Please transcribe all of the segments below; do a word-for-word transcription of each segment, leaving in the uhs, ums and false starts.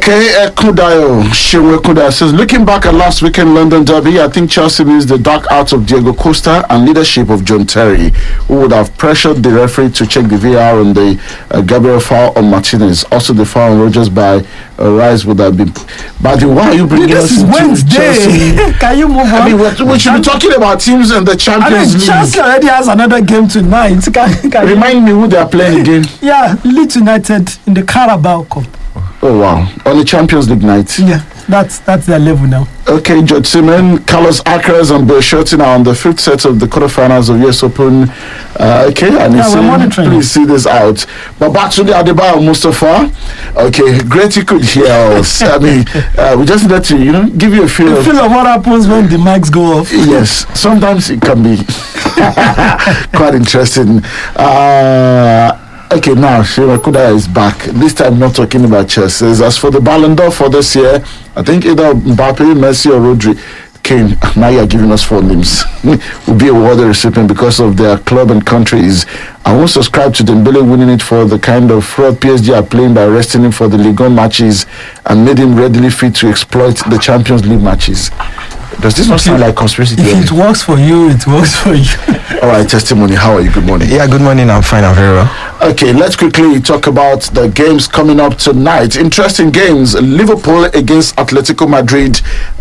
Okay, uh, Kudayo, Shinwe Kudayo says, looking back at last weekend London derby, I think Chelsea missed the dark arts of Diego Costa and leadership of John Terry, who would have pressured the referee to check the V A R on the uh, Gabriel foul on Martinez. Also, the foul on Rodgers by uh, Rice would have been. But why are you bringing this us is into Wednesday? Chelsea? Can you move on? I mean, we're, we should be talking about teams in the I Champions mean, League. Chelsea already has another game tonight. Can, can Remind me who they are playing again. Yeah, Leeds United in the Carabao Cup. Oh wow! On the Champions League night. Yeah, that's that's their level now. Okay, George Simon, Carlos Alcaraz and Bill Shorten are on the fifth set of the quarterfinals of U S Open. Uh, okay, and Yeah, it's we're monitoring. please see this out. But back to the Adebayo Mustafa. Okay, great you could hear us. I mean, uh, we just need to, you know, give you a feel The of, feel of what happens when the mics go off. yes, sometimes it can be quite interesting. Uh, Okay, now Shira Kuda is back. This time, not talking about Chelsea. As for the Ballon d'Or for this year, I think either Mbappe, Messi, or Rodri. Kane, now you are giving us four names. Will be awarded recipient because of their club and countries. I won't subscribe to Dembele winning it for the kind of fraud P S G are playing by arresting him for the Ligue one matches and made him readily fit to exploit the Champions League matches. Does this not sound like conspiracy If theory? it works for you, it works for you. All right, testimony. How are you? Good morning. Yeah, good morning. I'm fine. I'm very well. Okay, let's quickly talk about the games coming up tonight. Interesting games. Liverpool against Atletico Madrid.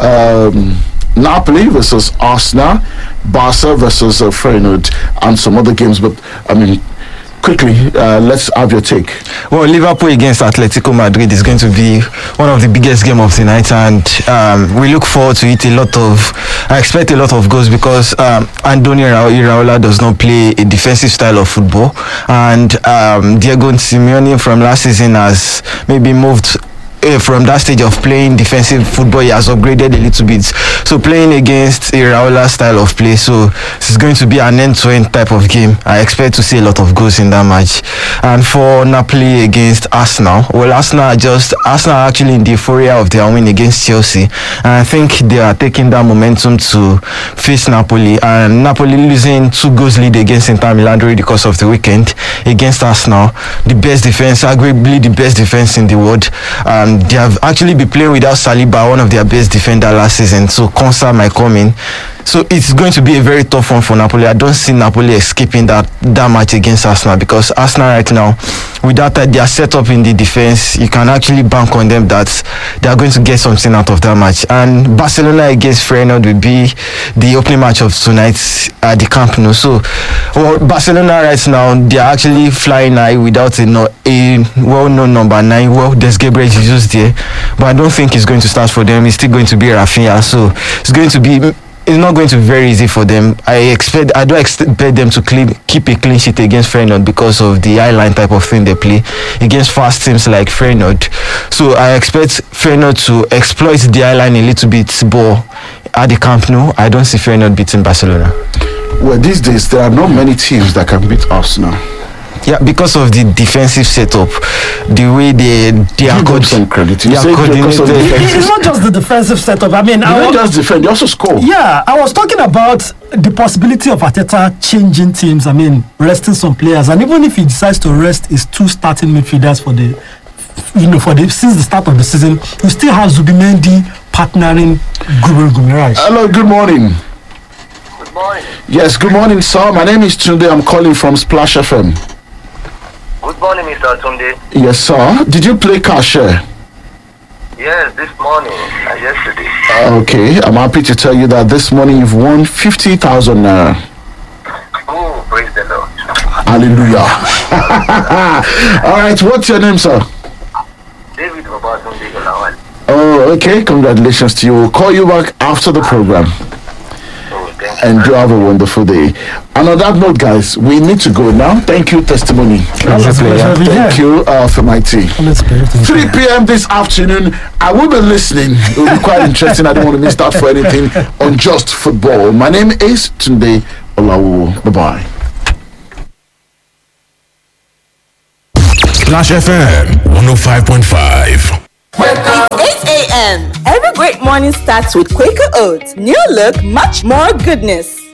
Um, Napoli versus Arsenal. Barca versus uh, Feyenoord. And some other games. But, I mean, quickly, uh, let's have your take. Well, Liverpool against Atletico Madrid is going to be one of the biggest games of the night, and um, we look forward to it. A lot of, I expect a lot of goals because um, Antonio Iraola does not play a defensive style of football, and um, Diego Simeone from last season has maybe moved from that stage of playing defensive football. He has upgraded a little bit, so playing against Iraola style of play, so it's going to be an end-to-end type of game. I expect to see a lot of goals in that match. And for Napoli against Arsenal, well, Arsenal are just Arsenal are actually in the euphoria of their win against Chelsea, and I think they are taking that momentum to face Napoli, and Napoli losing two goals lead against Inter Milan during the course of the weekend against Arsenal, the best defense, arguably the best defense in the world. Um, they have actually been playing without Saliba, one of their best defenders last season, so Konsa might come in. So it's going to be a very tough one for Napoli. I don't see Napoli escaping that, that match against Arsenal, because Arsenal right now, without that, they are set up in the defense. You can actually bank on them that they are going to get something out of that match. And Barcelona against Feyenoord will be the opening match of tonight at the Camp Nou. So well, Barcelona right now, they are actually flying high without a, no, a well-known number nine. Well, there's Gabriel Jesus there, but I don't think it's going to start for them. It's still going to be Rafinha. So it's going to be It's not going to be very easy for them. I expect, I do expect them to clean, keep a clean sheet against Feyenoord because of the high line type of thing they play against fast teams like Feyenoord. So I expect Feyenoord to exploit the high line a little bit, but at the Camp Nou, I don't see Feyenoord beating Barcelona. Well, these days, there are not many teams that can beat Arsenal. Yeah, because of the defensive setup, the way they they are, Give them some credit. You they are say because of coordinated. defensive- It's not just the defensive setup. I mean, They I don't was, just defend, they also score. yeah, I was talking about the possibility of Arteta changing teams. I mean, resting some players, and even if he decides to rest his two starting midfielders for the, you know, for the since the start of the season, you still have Zubimendi partnering Gabriel Guimaraes. Hello, good morning. Good morning. Yes, good morning, sir. My name is Tunde. I'm calling from Splash F M. Good morning, Mister Tunde. Yes, sir. Did you play Cashier? Yes, this morning and yesterday. Okay, I'm happy to tell you that this morning you've won fifty thousand naira. Oh, praise the Lord. Hallelujah. All right, what's your name, sir? David Babatunde Olawale. Oh, okay. Congratulations to you. We'll call you back after the program. Oh, thank you. And do have a wonderful day. And on that note, guys, we need to go now. Thank you, testimony. That's a pleasure. Thank you, uh, for my tea. Let's play it. three p.m. this afternoon. I will be listening. It will be quite interesting. I don't want to miss that for anything on Just Football. My name is Tunde Olawo. Bye-bye. Splash F M one oh five point five. It's eight a.m. Every great morning starts with Quaker Oats. New look, much more goodness.